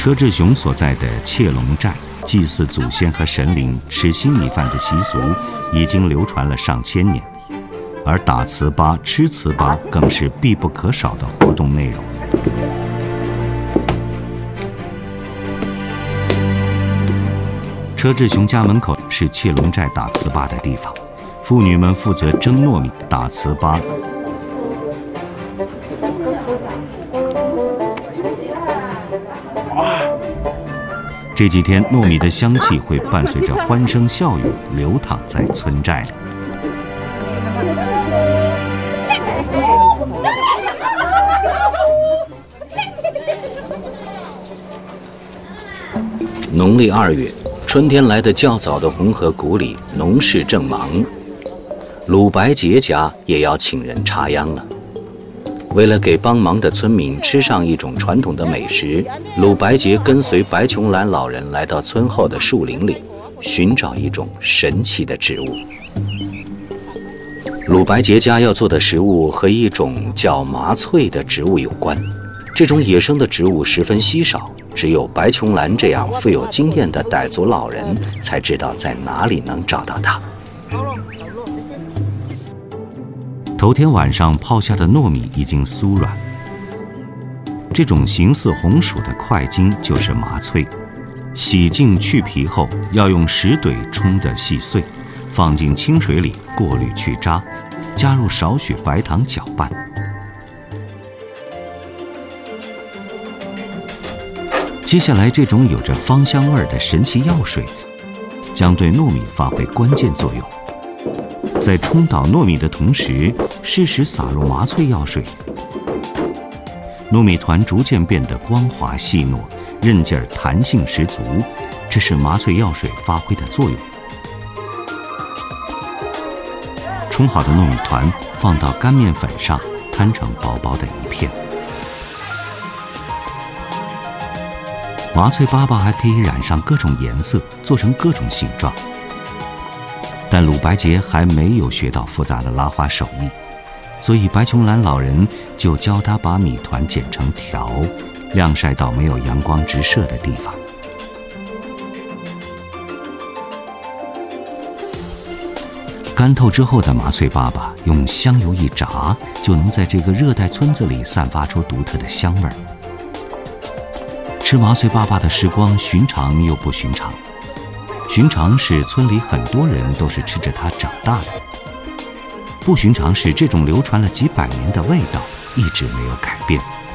车志雄所在的切龙寨祭祀祖先和神灵、吃新米饭的习俗已经流传了上千年，而打糍粑、吃糍粑更是必不可少的活动内容。车志雄家门口是切龙寨打糍粑的地方，妇女们负责蒸糯米、打糍粑。这几天，糯米的香气会伴随着欢声笑语流淌在村寨里。农历2月，春天来得较早的红河谷里，农事正忙。鲁白杰家也要请人插秧了。为了给帮忙的村民吃上一种传统的美食，鲁白杰跟随白琼兰老人来到村后的树林里，寻找一种神奇的植物。鲁白杰家要做的食物和一种叫麻翠的植物有关。这种野生的植物十分稀少，只有白琼兰这样富有经验的傣族老人才知道在哪里能找到它。头天晚上泡下的糯米已经酥软，这种形似红薯的块茎就是麻翠。洗净去皮后，要用石怼冲得细碎，放进清水里过滤去渣，加入少许白糖搅拌。接下来，这种有着芳香味的神奇药水将对糯米发挥关键作用。在冲倒糯米的同时，适时撒入麻翠药水，糯米团逐渐变得光滑细糯，韧劲儿弹性十足，这是麻翠药水发挥的作用。冲好的糯米团放到干面粉上，摊成薄薄的一片。麻翠粑粑还可以染上各种颜色，做成各种形状。但鲁白杰还没有学到复杂的拉花手艺，所以白琼兰老人就教他把米团剪成条，晾晒到没有阳光直射的地方。干透之后的麻翠粑粑用香油一炸，就能在这个热带村子里散发出独特的香味儿。吃麻翠粑粑的时光寻常又不寻常，寻常是村里很多人都是吃着它长大的，不寻常是这种流传了几百年的味道一直没有改变。